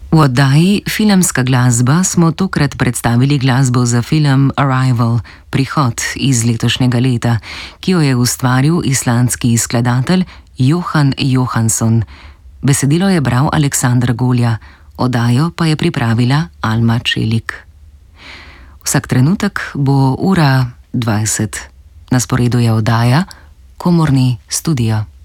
V oddaji Filmska glasba smo tokrat predstavili glasbo za film Arrival, Prihod iz letošnjega leta, ki jo je ustvaril islandski skladatelj Jóhann Jóhannsson. Besedilo je bral Aleksandar Golja, oddajo pa je pripravila Alma Čelik. Vsak trenutek bo 1:20. Na sporedu je oddaja Komorni studio.